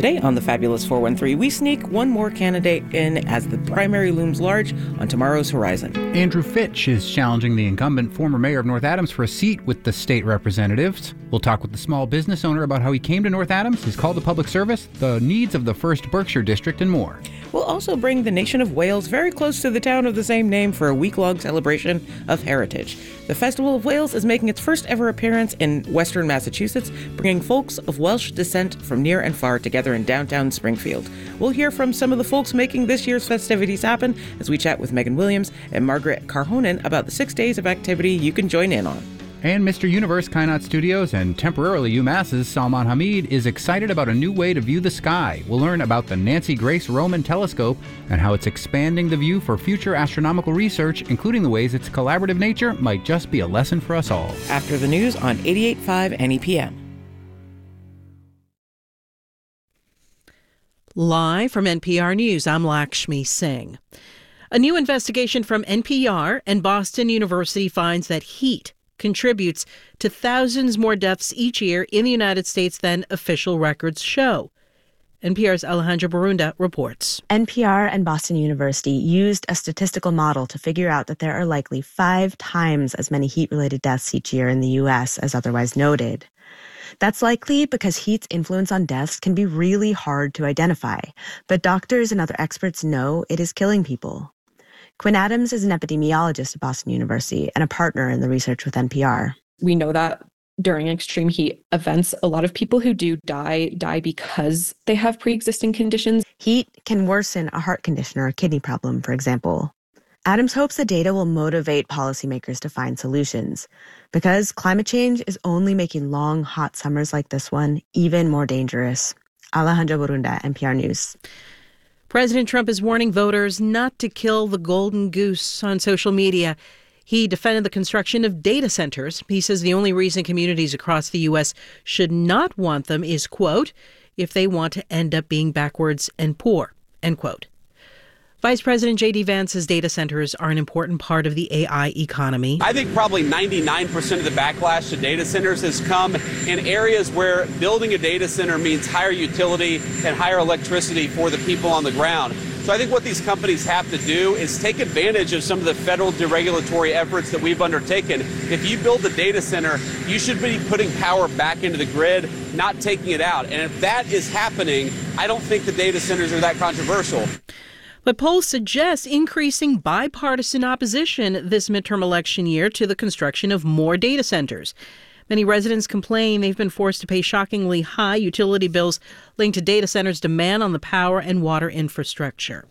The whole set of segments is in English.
Today on the Fabulous 413, we sneak one more candidate in as the primary looms large on tomorrow's horizon. Andrew Fitch is challenging the incumbent former mayor of North Adams for a seat with the state representatives. We'll talk with the small business owner about how he came to North Adams, his call to public service, the needs of the 1st Berkshire District, and more. We'll also bring the nation of Wales very close to the town of the same name for a week-long celebration of heritage. The Festival of Wales is making its first ever appearance in western Massachusetts, bringing folks of Welsh descent from near and far together in downtown Springfield. We'll hear from some of the folks making this year's festivities happen as we chat with Megan Williams and Margaret Carhonen about the 6 days of activity you can join in on. And Mr. Universe Kainat Studios and temporarily UMass's Salman Hamid is excited about a new way to view the sky. We'll learn about the Nancy Grace Roman Telescope and how it's expanding the view for future astronomical research, including the ways its collaborative nature might just be a lesson for us all. After the news on 88.5 NEPM. Live from NPR News, I'm Lakshmi Singh. A new investigation from NPR and Boston University finds that heat contributes to thousands more deaths each year in the United States than official records show. NPR's Alejandra Barunda reports. NPR and Boston University used a statistical model to figure out that there are likely 5 times as many heat-related deaths each year in the U.S. as otherwise noted. That's likely because heat's influence on deaths can be really hard to identify, but doctors and other experts know it is killing people. Quinn Adams is an epidemiologist at Boston University and a partner in the research with NPR. We know that during extreme heat events, a lot of people who do die because they have pre-existing conditions. Heat can worsen a heart condition or a kidney problem, for example. Adams hopes the data will motivate policymakers to find solutions, because climate change is only making long, hot summers like this one even more dangerous. Alejandra Barunda, NPR News. President Trump is warning voters not to kill the golden goose on social media. He defended the construction of data centers. He says the only reason communities across the U.S. should not want them is, quote, if they want to end up being backwards and poor, end quote. Vice President J.D. Vance says data centers are an important part of the AI economy. I think probably 99% of the backlash to data centers has come in areas where building a data center means higher utility and higher electricity for the people on the ground. So I think what these companies have to do is take advantage of some of the federal deregulatory efforts that we've undertaken. If you build a data center, you should be putting power back into the grid, not taking it out. And if that is happening, I don't think the data centers are that controversial. But polls suggest increasing bipartisan opposition this midterm election year to the construction of more data centers. Many residents complain they've been forced to pay shockingly high utility bills linked to data centers' demand on the power and water infrastructure.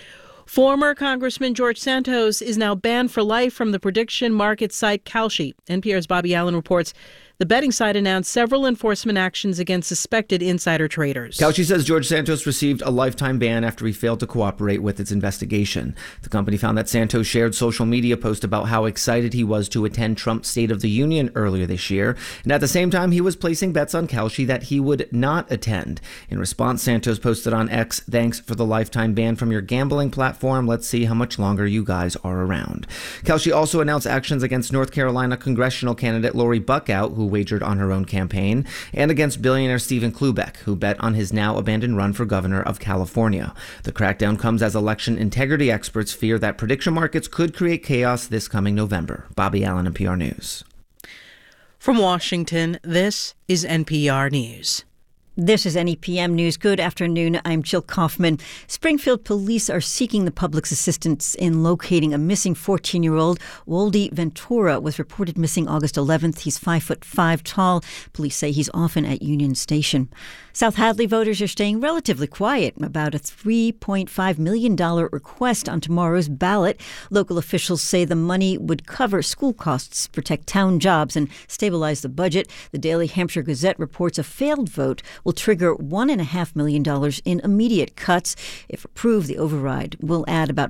Former Congressman George Santos is now banned for life from the prediction market site Kalshi. NPR's Bobby Allen reports the betting site announced several enforcement actions against suspected insider traders. Kalshi says George Santos received a lifetime ban after he failed to cooperate with its investigation. The company found that Santos shared social media posts about how excited he was to attend Trump's State of the Union earlier this year, and at the same time he was placing bets on Kalshi that he would not attend. In response, Santos posted on X, "Thanks for the lifetime ban from your gambling platform. Let's see how much longer you guys are around." Kalshi also announced actions against North Carolina congressional candidate Lori Buckout, who wagered on her own campaign, and against billionaire Stephen Klubeck, who bet on his now abandoned run for governor of California. The crackdown comes as election integrity experts fear that prediction markets could create chaos this coming November. Bobby Allen, NPR News. From Washington, this is NPR News. This is NEPM News. Good afternoon. I'm Jill Kaufman. Springfield police are seeking the public's assistance in locating a missing 14-year-old. Wolde Ventura was reported missing August 11th. He's 5'5" tall. Police say he's often at Union Station. South Hadley voters are staying relatively quiet about a $3.5 million request on tomorrow's ballot. Local officials say the money would cover school costs, protect town jobs, and stabilize the budget. The Daily Hampshire Gazette reports a failed vote will trigger $1.5 million in immediate cuts. If approved, the override will add about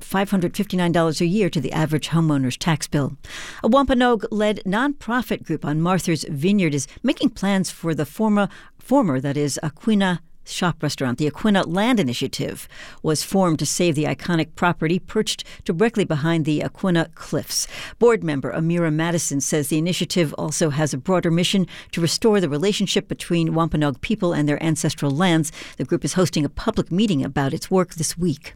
$559 a year to the average homeowner's tax bill. A Wampanoag-led nonprofit group on Martha's Vineyard is making plans for the former, that is, Aquinnah shop restaurant. The Aquinnah Land Initiative was formed to save the iconic property perched directly behind the Aquinnah Cliffs. Board member Amira Madison says the initiative also has a broader mission to restore the relationship between Wampanoag people and their ancestral lands. The group is hosting a public meeting about its work this week.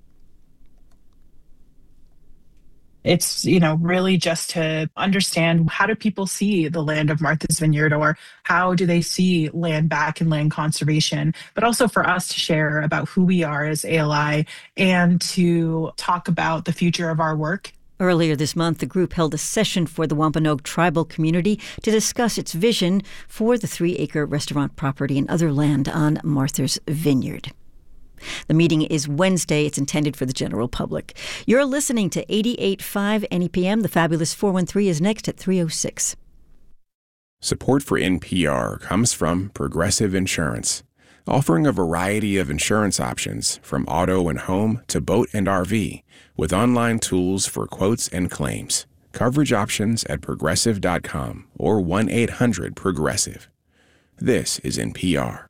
It's, really just to understand, how do people see the land of Martha's Vineyard, or how do they see land back and land conservation, but also for us to share about who we are as ALI and to talk about the future of our work. Earlier this month, the group held a session for the Wampanoag tribal community to discuss its vision for the 3-acre restaurant property and other land on Martha's Vineyard. The meeting is Wednesday. It's intended for the general public. You're listening to 88.5 NEPM. The Fabulous 413 is next at 3:06. Support for NPR comes from Progressive Insurance, offering a variety of insurance options from auto and home to boat and RV, with online tools for quotes and claims. Coverage options at progressive.com or 1-800-PROGRESSIVE. This is NPR.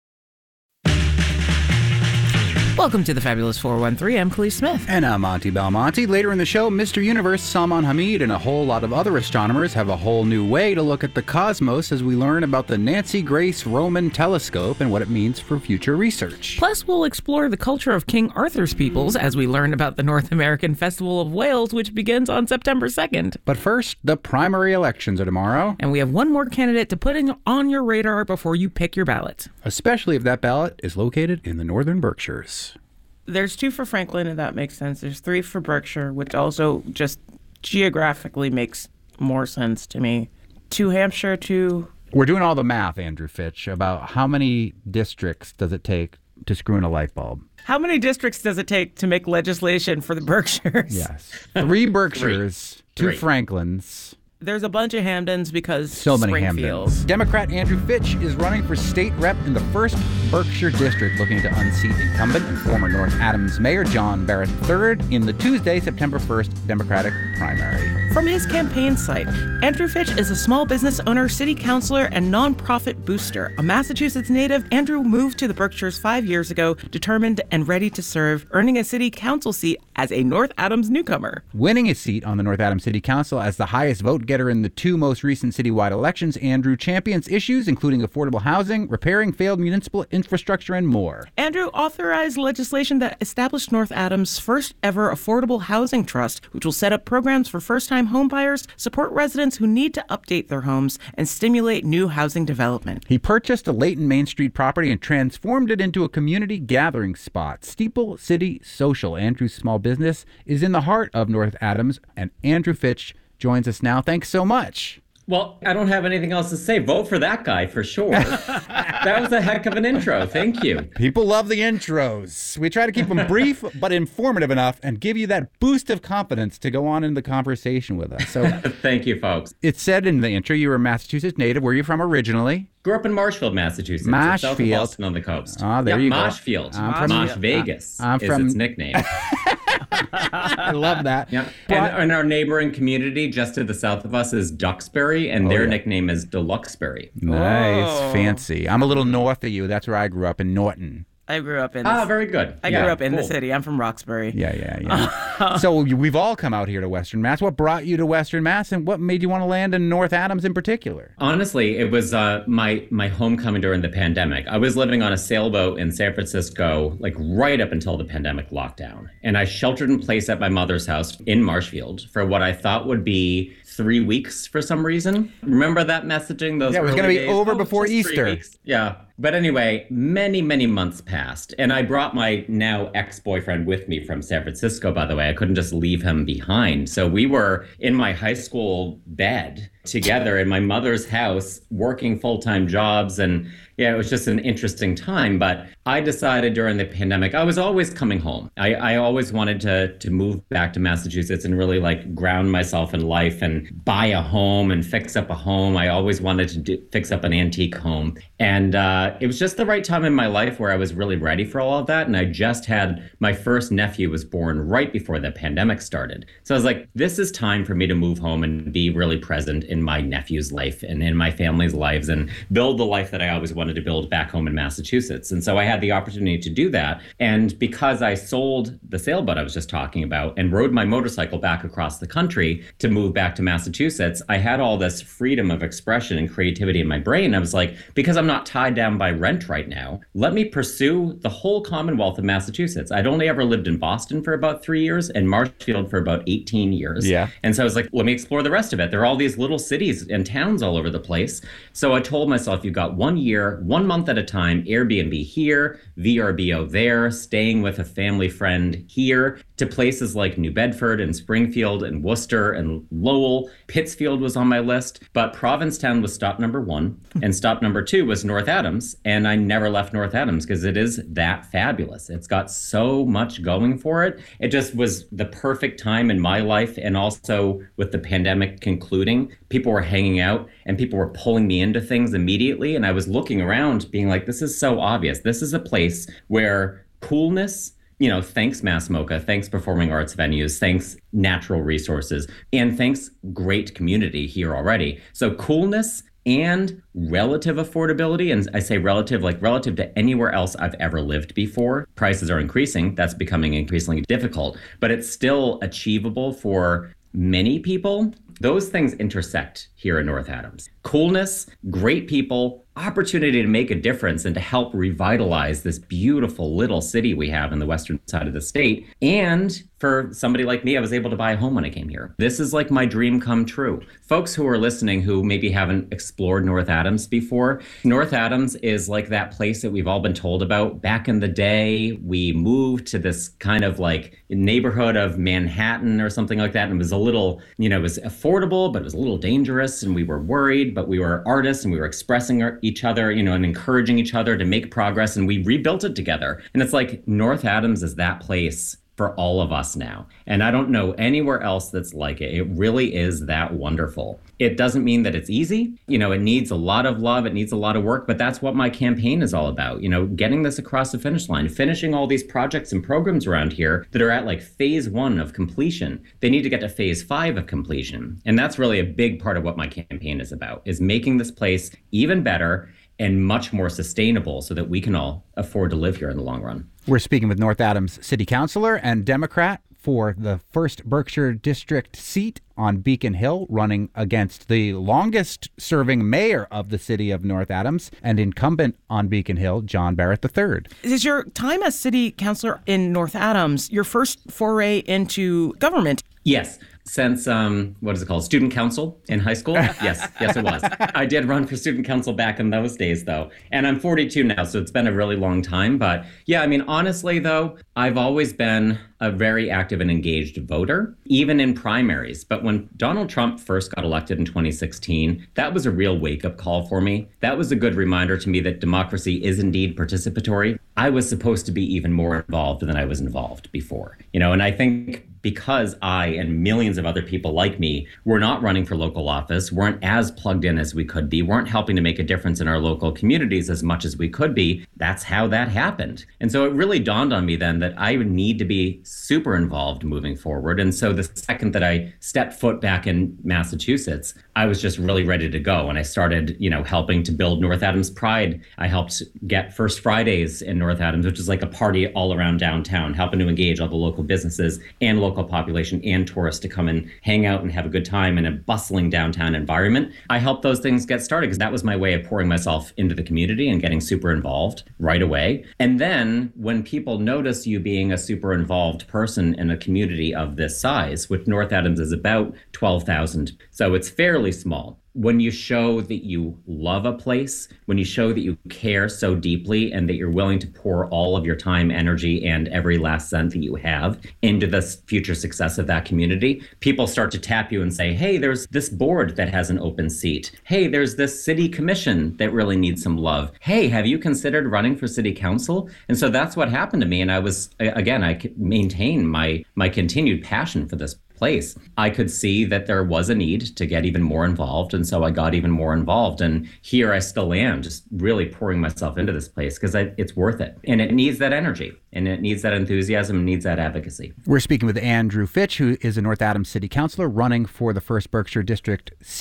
Welcome to the Fabulous 413. I'm Khalees Smith. And I'm Monty Belmonte. Later in the show, Mr. Universe, Salman Hamid, and a whole lot of other astronomers have a whole new way to look at the cosmos as we learn about the Nancy Grace Roman Telescope and what it means for future research. Plus, we'll explore the culture of King Arthur's peoples as we learn about the North American Festival of Whales, which begins on September 2nd. But first, the primary elections are tomorrow. And we have one more candidate to put on your radar before you pick your ballot. Especially if that ballot is located in the Northern Berkshires. There's 2 for Franklin, and that makes sense. There's 3 for Berkshire, which also just geographically makes more sense to me. 2 Hampshire, 2... We're doing all the math, Andrew Fitch, about how many districts does it take to screw in a light bulb. How many districts does it take to make legislation for the Berkshires? Yes. 3 Berkshires, 2 Franklins. There's a bunch of Hamdens because so many Springfield. Hamdens. Democrat Andrew Fitch is running for state rep in the 1st Berkshire District, looking to unseat incumbent and former North Adams Mayor John Barrett III in the Tuesday, September 1st Democratic primary. From his campaign site, Andrew Fitch is a small business owner, city councilor, and nonprofit booster. A Massachusetts native, Andrew moved to the Berkshires 5 years ago, determined and ready to serve, earning a city council seat as a North Adams newcomer. Winning his seat on the North Adams City Council as the highest vote getter in the 2 most recent citywide elections, Andrew champions issues including affordable housing, repairing failed municipal infrastructure, and more. Andrew authorized legislation that established North Adams' first ever affordable housing trust, which will set up programs for first-time homebuyers, support residents who need to update their homes, and stimulate new housing development. He purchased a Layton Main Street property and transformed it into a community gathering spot. Steeple City Social, Andrew's small business, is in the heart of North Adams, and Andrew Fitch joins us now. Thanks so much. Well, I don't have anything else to say. Vote for that guy for sure. That was a heck of an intro. Thank you. People love the intros. We try to keep them brief but informative enough and give you that boost of confidence to go on in the conversation with us. So, thank you, folks. It said in the intro you were a Massachusetts native. Where are you from originally? Grew up in Marshfield, Massachusetts. Marshfield. South of Boston on the coast. Oh, there you go. Marshfield. Marsh Vegas is its nickname. I love that. Yeah. And our neighboring community just to the south of us is Duxbury, and their nickname is Deluxebury. Nice. Fancy. I'm a little north of you. That's where I grew up, in Norton. I grew up in... very good. I grew up in the city. I'm from Roxbury. Yeah. So we've all come out here to Western Mass. What brought you to Western Mass, and what made you want to land in North Adams in particular? Honestly, it was my homecoming during the pandemic. I was living on a sailboat in San Francisco, like right up until the pandemic lockdown. And I sheltered in place at my mother's house in Marshfield for what I thought would be 3 weeks for some reason. Remember that messaging? Those it was going to be over before Easter. Easter. Yeah. But anyway, many, many months passed. And I brought my now ex-boyfriend with me from San Francisco, by the way. I couldn't just leave him behind. So we were in my high school bed together in my mother's house, working full-time jobs. And yeah, it was just an interesting time. But I decided during the pandemic, I was always coming home. I always wanted to move back to Massachusetts and really like ground myself in life and buy a home and fix up a home. I always wanted to fix up an antique home. And it was just the right time in my life where I was really ready for all of that. And I just had my first nephew was born right before the pandemic started. So I was like, this is time for me to move home and be really present in my nephew's life and in my family's lives and build the life that I always wanted to build back home in Massachusetts. And so I had the opportunity to do that. And because I sold the sailboat I was just talking about and rode my motorcycle back across the country to move back to Massachusetts, I had all this freedom of expression and creativity in my brain. I was like, because I'm not tied down by rent right now, let me pursue the whole Commonwealth of Massachusetts. I'd only ever lived in Boston for about 3 years and Marshfield for about 18 years. Yeah. And so I was like, let me explore the rest of it. There are all these little cities and towns all over the place. So I told myself, you've got 1 year, 1 month at a time, Airbnb here, VRBO there, staying with a family friend here, to places like New Bedford and Springfield and Worcester and Lowell. Pittsfield was on my list, but Provincetown was stop number 1. And stop number 2 was North Adams. And I never left North Adams because it is that fabulous. It's got so much going for it. It just was the perfect time in my life. And also with the pandemic concluding, people were hanging out and people were pulling me into things immediately. And I was looking around being like, this is so obvious. This is a place where coolness, thanks Mass MoCA, thanks performing arts venues, thanks natural resources, and thanks great community here already. So coolness and relative affordability, and I say relative, like relative to anywhere else I've ever lived before. Prices are increasing. That's becoming increasingly difficult, but it's still achievable for many people. Those things intersect here in North Adams. Coolness, great people, opportunity to make a difference and to help revitalize this beautiful little city we have in the western side of the state. And for somebody like me, I was able to buy a home when I came here. This is like my dream come true. Folks who are listening who maybe haven't explored North Adams before, North Adams is like that place that we've all been told about. Back in the day, we moved to this kind of like neighborhood of Manhattan or something like that. And it was a little, it was affordable, but it was a little dangerous. And we were worried, but we were artists and we were expressing each other, and encouraging each other to make progress. And we rebuilt it together. And it's like North Adams is that place for all of us now. And I don't know anywhere else that's like it. It really is that wonderful. It doesn't mean that it's easy. It needs a lot of love. It needs a lot of work, but that's what my campaign is all about. Getting this across the finish line, finishing all these projects and programs around here that are at like phase 1 of completion. They need to get to phase 5 of completion. And that's really a big part of what my campaign is about, is making this place even better and much more sustainable so that we can all afford to live here in the long run. We're speaking with North Adams City Councilor and Democrat for the 1st Berkshire District seat on Beacon Hill, running against the longest-serving mayor of the city of North Adams and incumbent on Beacon Hill, John Barrett III. Is your time as city councilor in North Adams your first foray into government? Yes. Since, student council in high school? Yes, it was. I did run for student council back in those days, though. And I'm 42 now, so it's been a really long time. But yeah, honestly, though, I've always been a very active and engaged voter, even in primaries. But when Donald Trump first got elected in 2016, that was a real wake-up call for me. That was a good reminder to me that democracy is indeed participatory. I was supposed to be even more involved than I was involved before. And I think because I and millions of other people like me were not running for local office, weren't as plugged in as we could be, weren't helping to make a difference in our local communities as much as we could be, that's how that happened. And so it really dawned on me then that I would need to be super involved moving forward. And so the second that I stepped foot back in Massachusetts, I was just really ready to go. And I started, helping to build North Adams Pride. I helped get First Fridays in North Adams, which is like a party all around downtown, helping to engage all the local businesses and local population and tourists to come and hang out and have a good time in a bustling downtown environment. I helped those things get started because that was my way of pouring myself into the community and getting super involved right away. And then when people notice you being a super involved person in a community of this size, which North Adams is about 12,000, so it's fairly small. When you show that you love a place, when you show that you care so deeply and that you're willing to pour all of your time, energy, and every last cent that you have into the future success of that community, people start to tap you and say, hey, there's this board that has an open seat. Hey, there's this city commission that really needs some love. Hey, have you considered running for city council? And so that's what happened to me. And I maintain my continued passion for this place. I could see that there was a need to get even more involved. And so I got even more involved. And here I still am, just really pouring myself into this place because it's worth it. And it needs that energy and it needs that enthusiasm and needs that advocacy. We're speaking with Andrew Fitch, who is a North Adams City Councilor running for the 1st Berkshire District seat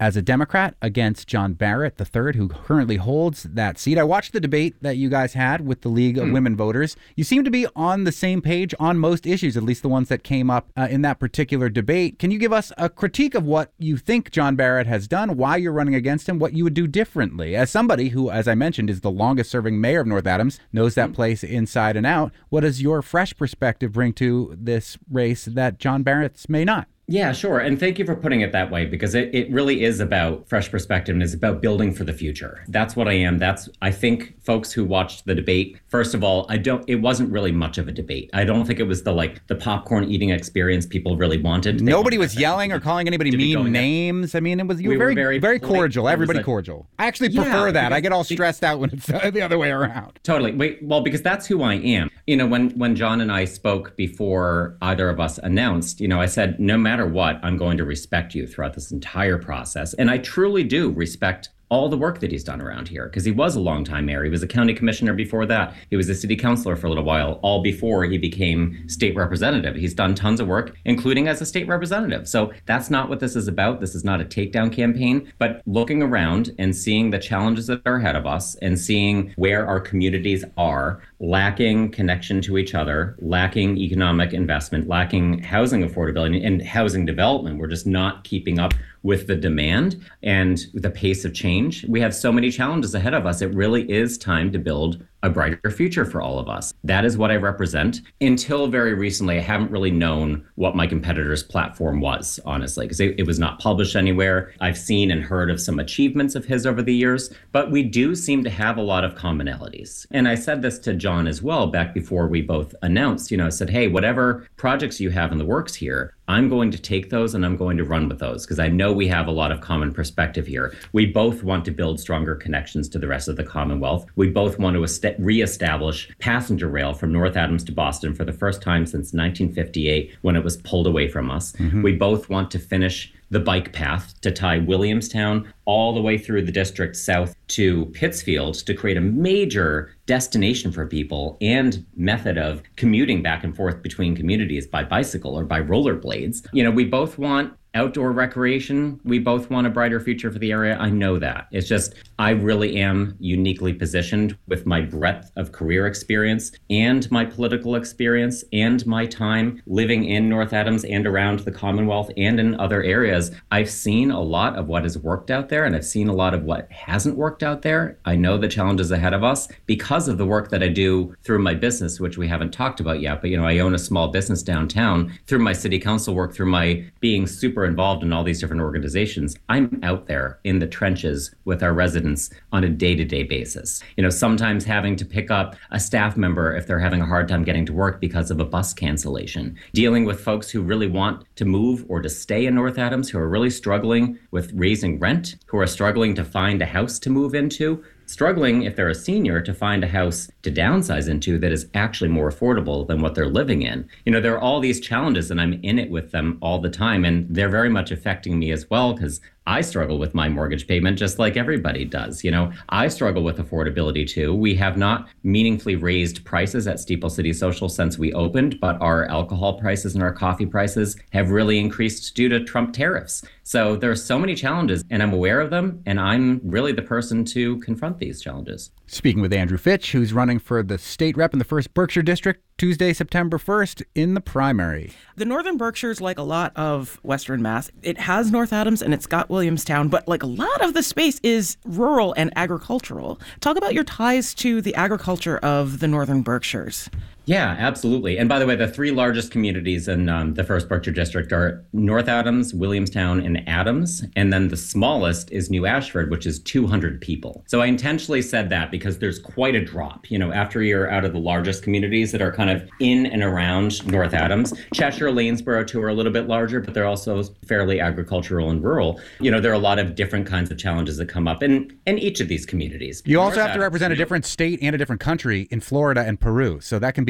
as a Democrat against John Barrett III, who currently holds that seat. I watched the debate that you guys had with the League of Women Voters. You seem to be on the same page on most issues, at least the ones that came up in that particular debate. Can you give us a critique of what you think John Barrett has done, why you're running against him, what you would do differently? As somebody who, as I mentioned, is the longest-serving mayor of North Adams, knows that place inside and out, what does your fresh perspective bring to this race that John Barrett's may not? Yeah, sure. And thank you for putting it that way, because it really is about fresh perspective and it's about building for the future. That's what I am. I think folks who watched the debate, first of all, it wasn't really much of a debate. I don't think it was the popcorn eating experience people really wanted. Nobody was yelling or calling anybody mean names. I mean, you were very cordial. Everybody cordial. I actually prefer that. I get all stressed out when it's the other way around. Totally. Because that's who I am. When John and I spoke before either of us announced, I said, no matter what, I'm going to respect you throughout this entire process. And I truly do respect all the work that he's done around here, because he was a longtime mayor. He was a county commissioner before that. He was a city councilor for a little while, all before he became state representative. He's done tons of work, including as a state representative. So that's not what this is about. This is not a takedown campaign, but looking around and seeing the challenges that are ahead of us and seeing where our communities are lacking connection to each other, lacking economic investment, lacking housing affordability and housing development. We're just not keeping up with the demand and the pace of change. We have so many challenges ahead of us. It really is time to build a brighter future for all of us. That is what I represent. Until very recently, I haven't really known what my competitor's platform was, honestly, because it was not published anywhere. I've seen and heard of some achievements of his over the years, but we do seem to have a lot of commonalities. And I said this to John as well back before we both announced, I said, hey, whatever projects you have in the works here, I'm going to take those and I'm going to run with those, because I know we have a lot of common perspective here. We both want to build stronger connections to the rest of the Commonwealth. We both want to reestablish passenger rail from North Adams to Boston for the first time since 1958, when it was pulled away from us. Mm-hmm. We both want to finish the bike path to tie Williamstown all the way through the district south to Pittsfield to create a major destination for people and method of commuting back and forth between communities by bicycle or by rollerblades. We both want outdoor recreation. We both want a brighter future for the area. I know that. It's just, I really am uniquely positioned with my breadth of career experience and my political experience and my time living in North Adams and around the Commonwealth and in other areas. I've seen a lot of what has worked out there, and I've seen a lot of what hasn't worked out there. I know the challenges ahead of us because of the work that I do through my business, which we haven't talked about yet, but I own a small business downtown. Through my city council work, through my being super involved in all these different organizations, I'm out there in the trenches with our residents on a day-to-day basis. Sometimes having to pick up a staff member if they're having a hard time getting to work because of a bus cancellation, dealing with folks who really want to move or to stay in North Adams, who are really struggling with raising rent, who are struggling to find a house to move into, struggling, if they're a senior, to find a house to downsize into that is actually more affordable than what they're living in. There are all these challenges, and I'm in it with them all the time, and they're very much affecting me as well, because I struggle with my mortgage payment just like everybody does. I struggle with affordability too. We have not meaningfully raised prices at Steeple City Social since we opened, but our alcohol prices and our coffee prices have really increased due to Trump tariffs. So there are so many challenges, and I'm aware of them, and I'm really the person to confront these challenges. Speaking with Andrew Fitch, who's running for the state rep in the 1st Berkshire District, Tuesday, September 1st, in the primary. The Northern Berkshires, like a lot of Western Mass, it has North Adams and it's got Williamstown, but like a lot of the space is rural and agricultural. Talk about your ties to the agriculture of the Northern Berkshires. Yeah, absolutely. And by the way, the 3 largest communities in the 1st Berkshire District are North Adams, Williamstown, and Adams. And then the smallest is New Ashford, which is 200 people. So I intentionally said that because there's quite a drop, after you're out of the largest communities that are kind of in and around North Adams. Cheshire, Lanesborough, too, are a little bit larger, but they're also fairly agricultural and rural. There are a lot of different kinds of challenges that come up in each of these communities. You also have to represent a different state and a different country in Florida and Peru. So that can be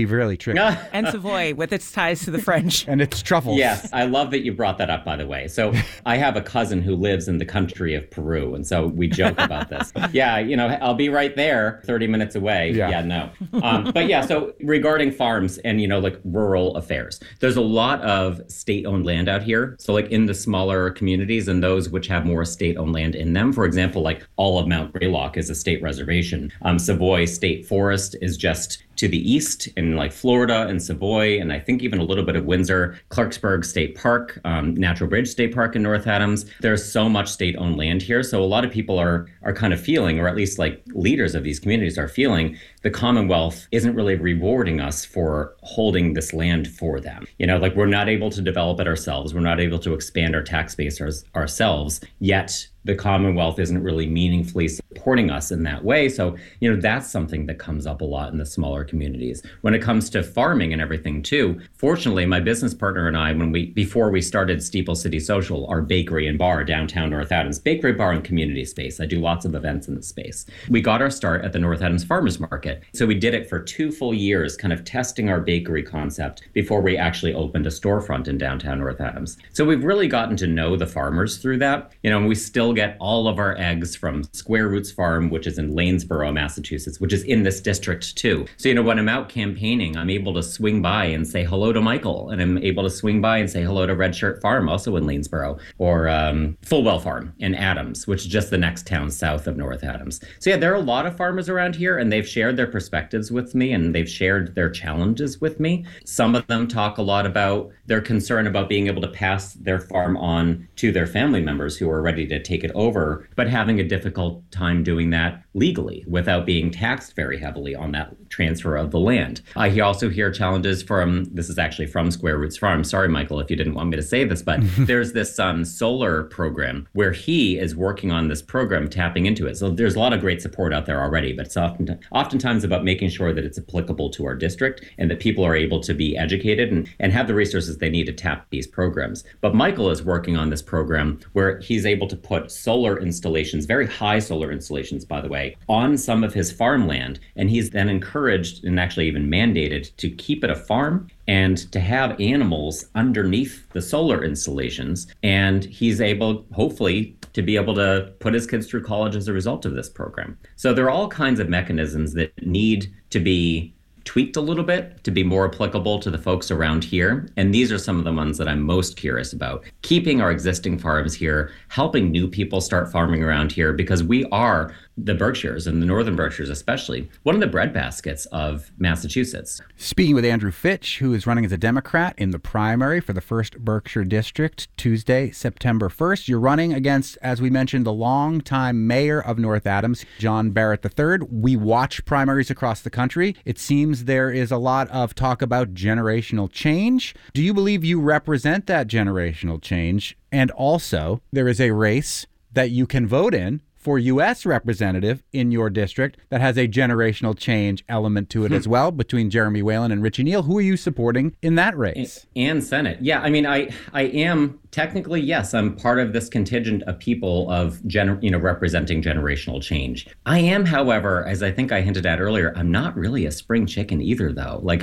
be really tricky. And Savoy with its ties to the French. And its truffles. Yes, I love that you brought that up, by the way. So I have a cousin who lives in the country of Peru, and so we joke about this. Yeah, I'll be right there, 30 minutes away. Yeah, no. But yeah, so regarding farms and, like rural affairs, there's a lot of state-owned land out here. So like in the smaller communities and those which have more state-owned land in them, for example, like all of Mount Greylock is a state reservation. Savoy State Forest is just to the east in like Florida and Savoy, and I think even a little bit of Windsor. Clarksburg State Park, Natural Bridge State Park in North Adams. There's so much state-owned land here. So a lot of people are kind of feeling, or at least like leaders of these communities are feeling, the Commonwealth isn't really rewarding us for holding this land for them. Like we're not able to develop it ourselves. We're not able to expand our tax base ourselves, yet the Commonwealth isn't really meaningfully supporting us in that way. So, that's something that comes up a lot in the smaller communities. When it comes to farming and everything too, fortunately, my business partner and I, before we started Steeple City Social, our bakery and bar downtown North Adams, bakery, bar, and community space. I do lots of events in the space. We got our start at the North Adams Farmers Market. So we did it for 2 full years, kind of testing our bakery concept before we actually opened a storefront in downtown North Adams. So we've really gotten to know the farmers through that. And we still get all of our eggs from Square Roots Farm, which is in Lanesboro, Massachusetts, which is in this district too. So, when I'm out campaigning, I'm able to swing by and say hello to Michael, and I'm able to swing by and say hello to Red Shirt Farm, also in Lanesboro, or Fulwell Farm in Adams, which is just the next town south of North Adams. So yeah, there are a lot of farmers around here, and they've shared their perspectives with me, and they've shared their challenges with me. Some of them talk a lot about their concern about being able to pass their farm on to their family members who are ready to take it over, but having a difficult time doing that legally without being taxed very heavily on that transfer of the land. I also hear challenges this is actually from Square Roots Farm. Sorry, Michael, if you didn't want me to say this, but there's this solar program where he is working on this program, tapping into it. So there's a lot of great support out there already, but it's oftentimes about making sure that it's applicable to our district and that people are able to be educated and have the resources they need to tap these programs. But Michael is working on this program where he's able to put solar installations, very high solar installations, by the way, on some of his farmland. And he's then encouraged and actually even mandated to keep it a farm and to have animals underneath the solar installations. And he's able, hopefully, to be able to put his kids through college as a result of this program. So there are all kinds of mechanisms that need to be tweaked a little bit to be more applicable to the folks around here. And these are some of the ones that I'm most curious about. Keeping our existing farms here, helping new people start farming around here, because we are the Berkshires, and the Northern Berkshires especially, one of the breadbaskets of Massachusetts. Speaking with Andrew Fitch, who is running as a Democrat in the primary for the 1st Berkshire District, Tuesday, September 1st. You're running against, as we mentioned, the longtime mayor of North Adams, John Barrett III. We watch primaries across the country. It seems there is a lot of talk about generational change. Do you believe you represent that generational change? And also, there is a race that you can vote in for U.S. representative in your district that has a generational change element to it as well, between Jeremy Whalen and Richie Neal. Who are you supporting in that race? And Senate. Yeah, I mean, I am technically, yes, I'm part of this contingent of people of representing generational change. I am, however, as I think I hinted at earlier, I'm not really a spring chicken either, though. Like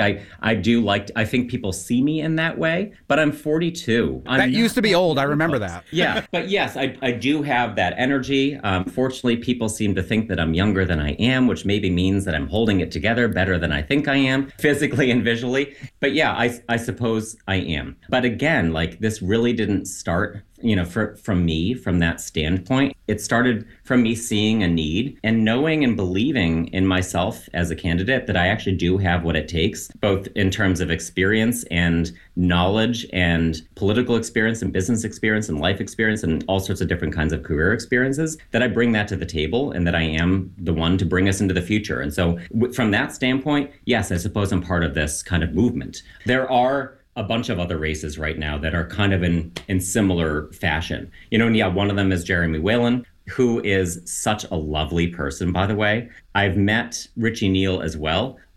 I think people see me in that way, but I'm 42. That used to be old. I remember that. Yeah, but yes, I do have that energy. Fortunately, people seem to think that I'm younger than I am, which maybe means that I'm holding it together better than I think I am, physically and visually. But yeah, I suppose I am. But again, like, this really didn't start from me, from that standpoint. It started from me seeing a need and knowing and believing in myself as a candidate that I actually do have what it takes, both in terms of experience and knowledge and political experience and business experience and life experience and all sorts of different kinds of career experiences, that I bring that to the table and that I am the one to bring us into the future. And so from that standpoint, yes, I suppose I'm part of this kind of movement. There are a bunch of other races right now that are kind of in similar fashion. And yeah, one of them is Jeremy Whalen, who is such a lovely person, by the way. I've met Richie Neal as well.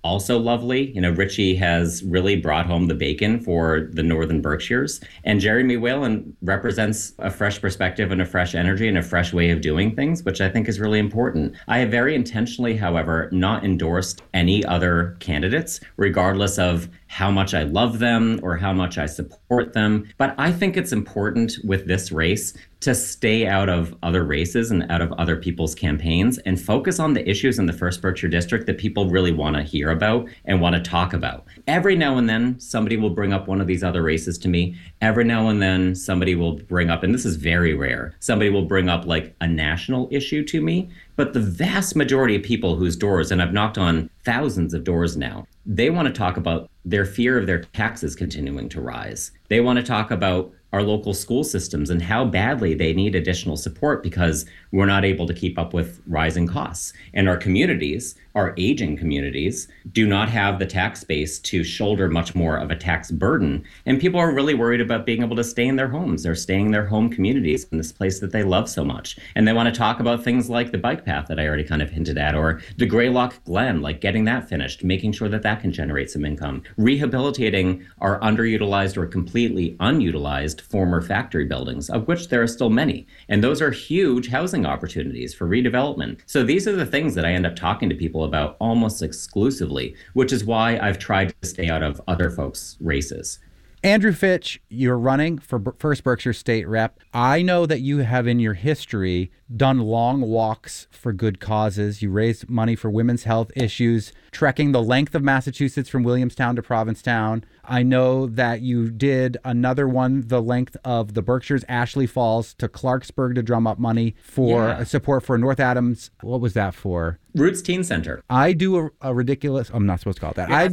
also lovely. You know, Richie has really brought home the bacon for the Northern Berkshires. And Jeremy Whalen represents a fresh perspective and a fresh energy and a fresh way of doing things, which I think is really important. I have very intentionally, however, not endorsed any other candidates, regardless of how much I love them or how much I support them. But I think it's important with this race to stay out of other races and out of other people's campaigns and focus on the issues in the 1st Berkshire District that people really want to hear about and want to talk about. Every now and then, somebody will bring up one of these other races to me. Every now and then, somebody will bring up, and this is very rare, somebody will bring up like a national issue to me. But the vast majority of people whose doors, and I've knocked on thousands of doors now, they want to talk about their fear of their taxes continuing to rise. They want to talk about our local school systems and how badly they need additional support because we're not able to keep up with rising costs. And our communities, our aging communities, do not have the tax base to shoulder much more of a tax burden. And people are really worried about being able to stay in their homes. They're staying in their home communities in this place that they love so much. And they want to talk about things like the bike path that I already kind of hinted at, or the Greylock Glen, like getting that finished, making sure that that can generate some income, rehabilitating our underutilized or completely unutilized former factory buildings, of which there are still many. And those are huge housing opportunities for redevelopment. So these are the things that I end up talking to people about almost exclusively, which is why I've tried to stay out of other folks' races. Andrew Fitch, you're running for 1st Berkshire State Rep. I know that you have in your history done long walks for good causes. You raised money for women's health issues, trekking the length of Massachusetts from Williamstown to Provincetown. I know that you did another one the length of the Berkshires, Ashley Falls to Clarksburg to drum up money for support for North Adams. What was that for? Roots Teen Center. I do a ridiculous, I'm not supposed to call it that. I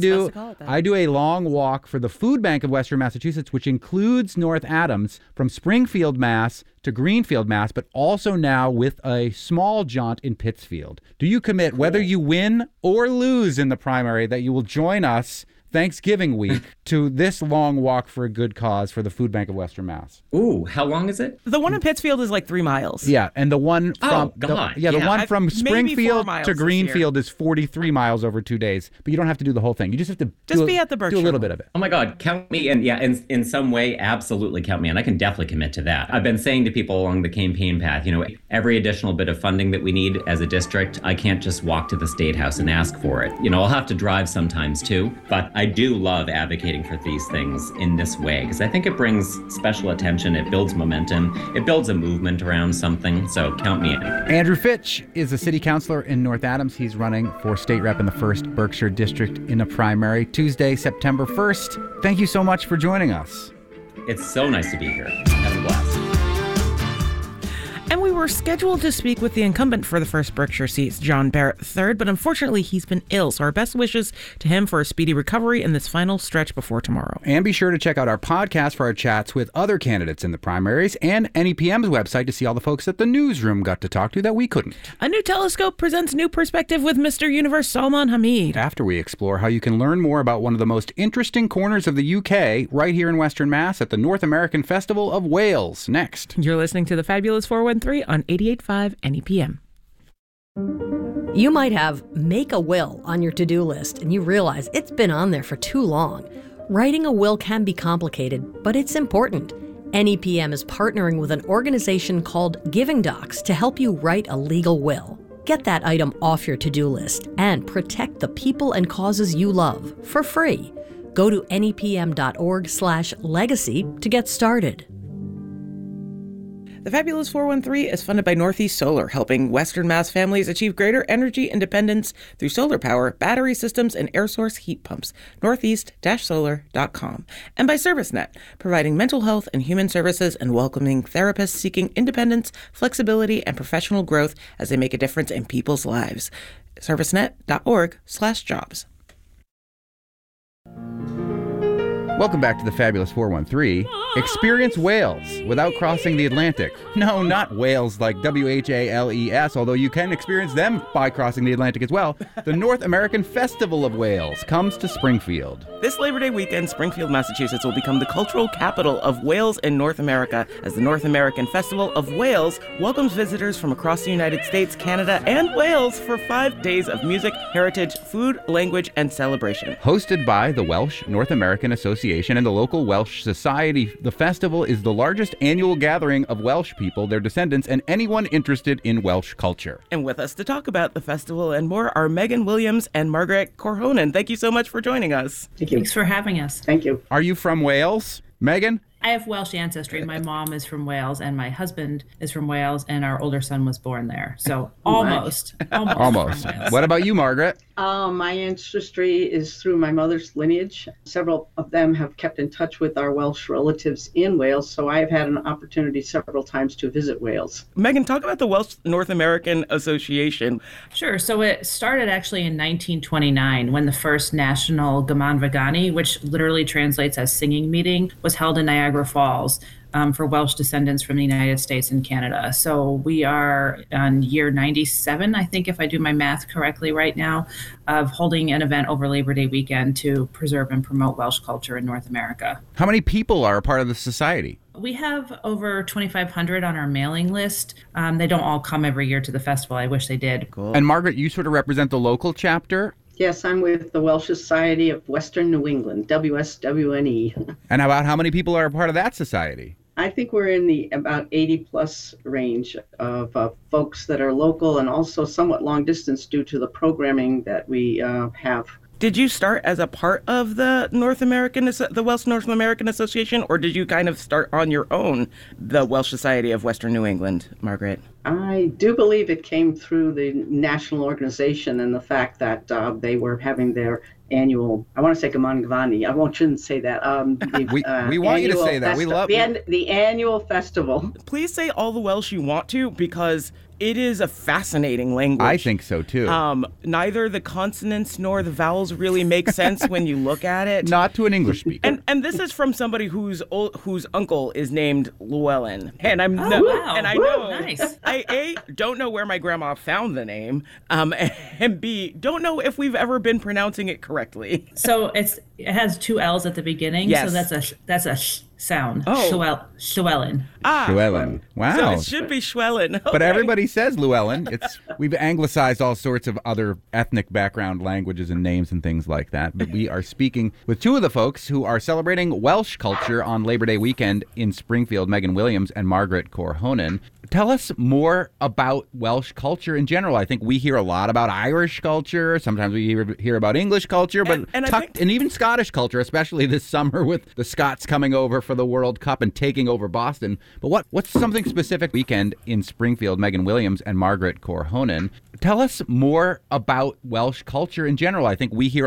do a long walk for the Food Bank of Western Massachusetts, which includes North Adams from Springfield, Mass to Greenfield, Mass, but also now with a small jaunt in Pittsfield. Do you commit, whether you win or lose in the primary, that you will join us Thanksgiving week to this long walk for a good cause for the Food Bank of Western Mass? Ooh, how long is it? The one in Pittsfield is like 3 miles. Yeah, and the one from the one from Springfield to Greenfield is 43 miles over 2 days. But you don't have to do the whole thing. You just have to be at the Berkshire. Do a little bit of it. Oh my God, count me in. Yeah, in some way, absolutely count me in. I can definitely commit to that. I've been saying to people along the campaign path, you know, every additional bit of funding that we need as a district, I can't just walk to the State House and ask for it. You know, I'll have to drive sometimes too, but I do love advocating for these things in this way because I think it brings special attention. It builds momentum. It builds a movement around something. So count me in. Andrew Fitch is a city councilor in North Adams. He's running for state rep in the 1st Berkshire District in a primary Tuesday, September 1st. Thank you so much for joining us. It's so nice to be here. Have a blast. And we were scheduled to speak with the incumbent for the 1st Berkshire seat, John Barrett III, but unfortunately he's been ill, so our best wishes to him for a speedy recovery in this final stretch before tomorrow. And be sure to check out our podcast for our chats with other candidates in the primaries and NEPM's website to see all the folks that the newsroom got to talk to that we couldn't. A New Telescope presents New Perspective with Mr. Universe Salman Hamid. After we explore how you can learn more about one of the most interesting corners of the UK right here in Western Mass at the North American Festival of Wales. Next. You're listening to the Fabulous 413 on 88.5 NEPM. You might have make a will on your to-do list and you realize it's been on there for too long. Writing a will can be complicated, but it's important. NEPM is partnering with an organization called Giving Docs to help you write a legal will. Get that item off your to-do list and protect the people and causes you love for free. Go to nepm.org/legacy to get started. The Fabulous 413 is funded by Northeast Solar, helping Western Mass families achieve greater energy independence through solar power, battery systems, and air source heat pumps. Northeast-solar.com. And by ServiceNet, providing mental health and human services and welcoming therapists seeking independence, flexibility, and professional growth as they make a difference in people's lives. ServiceNet.org/jobs. Welcome back to the Fabulous 413. Experience Wales without crossing the Atlantic. No, not Wales like Whales, although you can experience them by crossing the Atlantic as well. The North American Festival of Wales comes to Springfield. This Labor Day weekend, Springfield, Massachusetts will become the cultural capital of Wales in North America as the North American Festival of Wales welcomes visitors from across the United States, Canada, and Wales for 5 days of music, heritage, food, language, and celebration. Hosted by the Welsh North American Association and the local Welsh Society, the festival is the largest annual gathering of Welsh people, their descendants, and anyone interested in Welsh culture. And with us to talk about the festival and more are Megan Williams and Margaret Corhonen. Thank you so much for joining us. Thank you. Thanks for having us. Thank you. Are you from Wales, Megan? I have Welsh ancestry. My mom is from Wales and my husband is from Wales and our older son was born there. So almost. Almost. What about you, Margaret? My ancestry is through my mother's lineage. Several of them have kept in touch with our Welsh relatives in Wales, so I have had an opportunity several times to visit Wales. Megan, talk about the Welsh North American Association. Sure. So it started actually in 1929 when the first national Gaman Vagani, which literally translates as singing meeting, was held in Niagara Falls. For Welsh descendants from the United States and Canada. So we are on year 97, I think, if I do my math correctly right now, of holding an event over Labor Day weekend to preserve and promote Welsh culture in North America. How many people are a part of the society? We have over 2,500 on our mailing list. They don't all come every year to the festival. I wish they did. Cool. And Margaret, you sort of represent the local chapter? Yes, I'm with the Welsh Society of Western New England, WSWNE. And about how many people are a part of that society? I think we're in the about 80-plus range of folks that are local and also somewhat long distance due to the programming that we have. Did you start as a part of the Welsh North American Association, or did you kind of start on your own, the Welsh Society of Western New England, Margaret? I do believe it came through the national organization and the fact that they were having their annual, I want to say Gaman Gavani. Shouldn't say that. We want you to say that. We love the annual festival. Please say all the Welsh you want to, because it is a fascinating language. I think so, too. Neither the consonants nor the vowels really make sense when you look at it. Not to an English speaker. And this is from somebody whose uncle is named Llewellyn. And I'm wow. And I know Nice. I A, don't know where my grandma found the name, and B, don't know if we've ever been pronouncing it correctly. So it has 2 L's at the beginning. Yes. So that's a sh sound. Oh. Llewellyn. Llewellyn. Wow. So it should be Llewellyn. Okay. But everybody says Llewellyn. We've anglicized all sorts of other ethnic background languages and names and things like that. But we are speaking with 2 of the folks who are celebrating Welsh culture on Labor Day weekend in Springfield, Megan Williams and Margaret Corhonen. Tell us more about Welsh culture in general. I think we hear a lot about Irish culture. Sometimes we hear about English culture, but and even Scottish culture, especially this summer with the Scots coming over for the World Cup and taking over Boston. But what's something specific weekend in Springfield? Megan Williams and Margaret Corhonen. Tell us more about Welsh culture in general. I think we hear